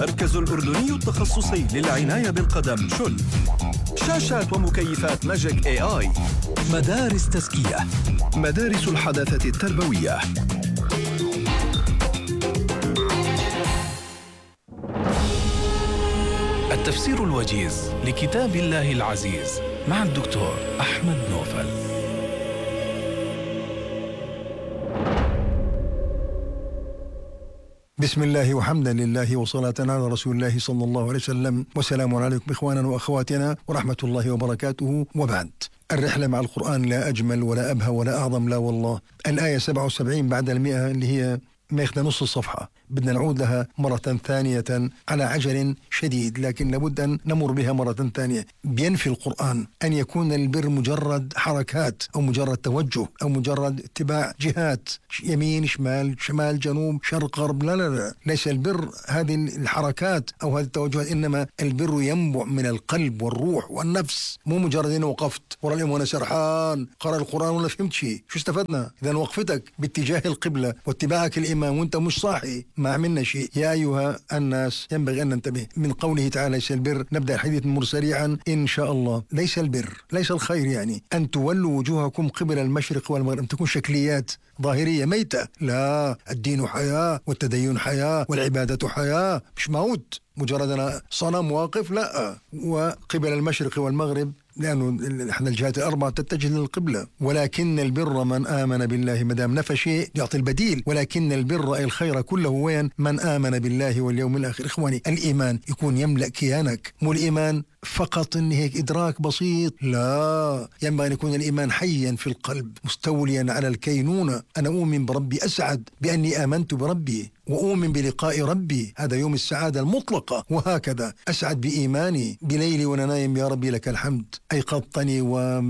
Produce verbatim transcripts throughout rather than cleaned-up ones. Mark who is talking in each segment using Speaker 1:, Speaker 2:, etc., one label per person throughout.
Speaker 1: المركز الأردني التخصصي للعناية بالقدم شل. شاشات ومكيفات ماجيك اي اي. مدارس تزكية، مدارس الحداثة التربوية. التفسير الوجيز لكتاب الله العزيز مع الدكتور أحمد نوفل.
Speaker 2: بسم الله وحمدا لله وصلاة على رسول الله صلى الله عليه وسلم، وسلام عليكم إخواننا وأخواتنا ورحمة الله وبركاته. وبعد، الرحلة مع القرآن لا أجمل ولا أبهى ولا أعظم، لا والله. الآية سبعة وسبعين بعد المئة اللي هي ما يخدى نص الصفحة، بدنا نعود لها مرة ثانية على عجل شديد، لكن لابد أن نمر بها مرة ثانية. بينفي القرآن أن يكون البر مجرد حركات أو مجرد توجه أو مجرد اتباع جهات، يمين شمال شمال جنوب شرق غرب. لا لا لا، ليس البر هذه الحركات أو هذه التوجهات، إنما البر ينبع من القلب والروح والنفس، مو مجرد أنه وقفت ورا الإمام وأنا سرحان قرأ القرآن ولا فهمت شيء. شو استفدنا إذا وقفتك باتجاه القبلة واتباعك الإمام وأنت مش صاحي؟ ما عملنا شيء. يا أيها الناس ينبغي أن ننتبه من قوله تعالى ليس البر. نبدأ الحديث مر سريعا إن شاء الله. ليس البر، ليس الخير يعني أن تولوا وجوهكم قبل المشرق والمغرب، أن تكون شكليات ظاهرية ميتة. لا، الدين حياة والتدين حياة والعبادة حياة، مش موت مجرد أنا صنم واقف. لا، وقبل المشرق والمغرب لأنه احنا الجهات الأربعة تتجه للقبلة. ولكن البر من آمن بالله، مدام نفى شيء يعطي البديل. ولكن البر أي الخير كله وين؟ من آمن بالله واليوم الآخر. إخواني، الإيمان يكون يملأ كيانك، مو الإيمان فقط إن هيك إدراك بسيط. لا، ينبغي أن يكون الإيمان حيا في القلب مستوليا على الكينونة. أنا أؤمن بربي، أسعد بأني آمنت بربي وأؤمن بلقاء ربي، هذا يوم السعادة المطلقة. وهكذا أسعد بإيماني بليلي وأنا نايم، يا ربي لك الحمد، أيقظتني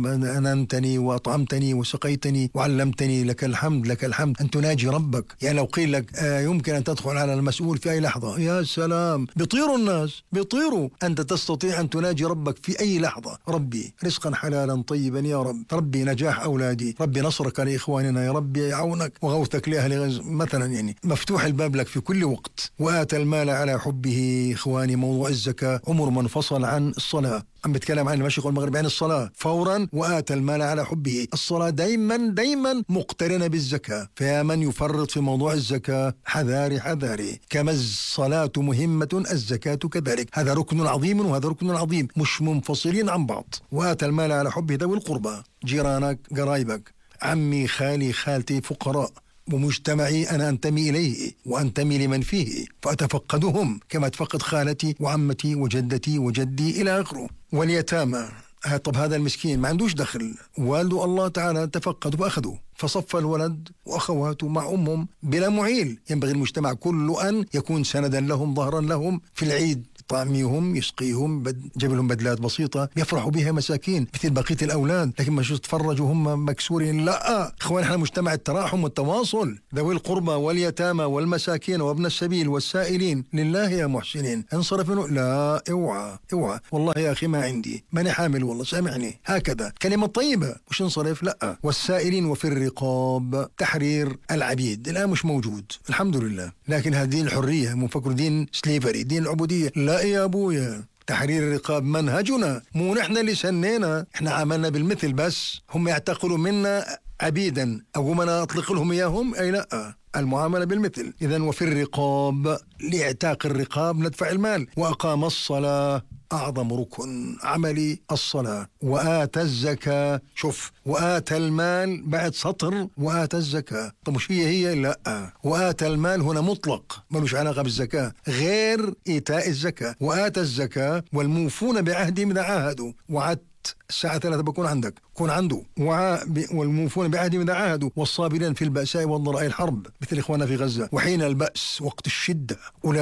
Speaker 2: وأننتني وأطعمتني وسقيتني وعلمتني، لك الحمد لك الحمد. أن تناجي ربك، يعني لو قيل لك آه يمكن أن تدخل على المسؤول في أي لحظة، يا سلام، بيطيروا الناس بيطيروا. أنت تستطيع أن تناجي ربك في أي لحظة. ربي رزقا حلالا طيبا يا رب، ربي نجاح أولادي، ربي نصرك لإخواننا يا ربي، يعونك وغوثك لأهل غزة مثلا، يعني مفتوح الباب لك في كل وقت. وآتى المال على حبه. إخواني، موضوع الزكاة عمر ما انفصل عن الصلاة. عم بتكلم عن المشرق والمغرب، عن الصلاة فورا. وآتى المال على حبه، الصلاة دايما دايما مقترنة بالزكاة. فيا من يفرط في موضوع الزكاة حذاري حذاري. كما الصلاة مهمة الزكاة كذلك، هذا ركن عظيم وهذا ركن عظيم، مش منفصلين عن بعض. وآتى المال على حبه ذوي القربى، جيرانك قرايبك، عمي خالي خالتي فقراء، ومجتمعي أنا أنتمي إليه وأنتمي لمن فيه، فأتفقدهم كما أتفقد خالتي وعمتي وجدتي وجدي إلى آخره. واليتامى، طب هذا المسكين ما عندوش دخل، والده الله تعالى تفقد وأخذوا، فصف الولد وأخواته مع أمهم بلا معيل. ينبغي المجتمع كله أن يكون سندا لهم ظهرا لهم في العيد، طعميهم يسقيهم، جاب لهم بدلات بسيطة يفرحوا بها مساكين مثل بقية الأولاد. لكن ما شو تفرجوا هم مكسورين. لا إخوان، احنا مجتمع التراحم والتواصل. ذوي القربى واليتامى والمساكين وابن السبيل والسائلين لله يا محسنين. انصرف منه، لا، اوعى اوعى والله يا أخي ما عندي، ماني حامل والله، سامعني. هكذا كلمة طيبة، مش انصرف. لا، والسائلين وفي الرقاب، تحرير العبيد الآن مش موجود الحمد لله، لكن هذا دين الحرية، مفكر دين سليفري، دين العبودية. لا يا أبويا، تحرير الرقاب منهجنا، مو نحن اللي سنينا، احنا عملنا بالمثل، بس هم يعتقلوا منا عبيدا أو أنا أطلق لهم إياهم. أي لا، المعاملة بالمثل. إذن وفي الرقاب، لاعتاق الرقاب ندفع المال. وأقام الصلاة، أعظم ركن عملي الصلاة. وآتى الزكاة، شوف، وآتى المال بعد سطر وآتى الزكاة. طب مش هي هي؟ لا، وآتى المال هنا مطلق، ملوش علاقة بالزكاة غير إيتاء الزكاة. وآتى الزكاة والموفون بعهدهم إذا عاهدوا. وعدت الساعة ثلاثة بكون عندك، كون عنده. والموفون بعهدهم إذا عاهدوا، والصابرين في البأساء والضراء الحرب، مثل إخواننا في غزة. وحين البأس، وقت الشدة،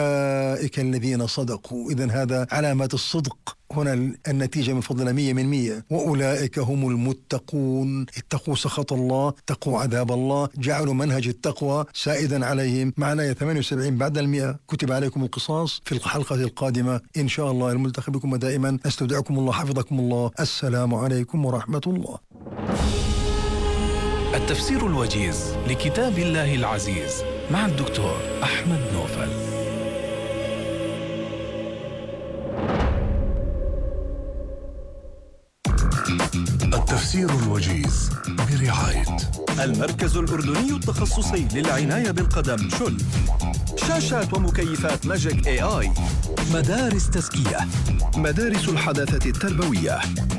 Speaker 2: أولئك الذين صدقوا. إذن هذا علامات الصدق. هنا النتيجة من فضل مية من مية. وأولئك هم المتقون، اتقوا سخط الله، اتقوا عذاب الله، جعلوا منهج التقوى سائدا عليهم. معنا ثمانية وسبعين بعد المئة. كتب عليكم القصاص. في الحلقة القادمة إن شاء الله الملتقي بكم دائما. استودعكم الله، حفظكم الله. السلام عليكم ورحمة الله.
Speaker 1: التفسير الوجيز لكتاب الله العزيز مع الدكتور أحمد نوفل.
Speaker 3: التفسير الوجيز برعاية
Speaker 1: المركز الأردني التخصصي للعناية بالقدم شل. شاشات ومكيفات ماجيك اي اي. مدارس تزكية، مدارس الحداثة التربوية.